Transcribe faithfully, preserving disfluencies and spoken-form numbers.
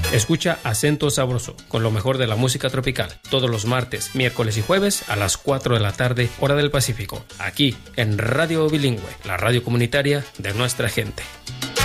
Escucha Acento Sabroso, con lo mejor de la música tropical, todos los martes, miércoles y jueves a las cuatro de la tarde, hora del Pacífico, aquí en Radio Bilingüe, la radio comunitaria de nuestra gente.